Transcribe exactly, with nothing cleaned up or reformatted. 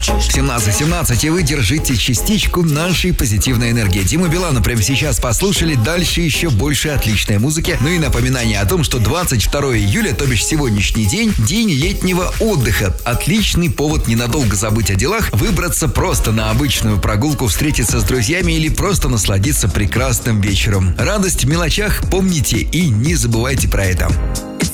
семнадцать семнадцать, и вы держите частичку нашей позитивной энергии. Диму Билана прямо сейчас послушали. Дальше еще больше отличной музыки. Ну и напоминание о том, что двадцать второе июля, то бишь сегодняшний день, день летнего отдыха. Отличный повод ненадолго забыть о делах, выбраться просто на обычную прогулку, встретиться с друзьями или просто насладиться прекрасным вечером. Радость в мелочах, помните и не забывайте про это.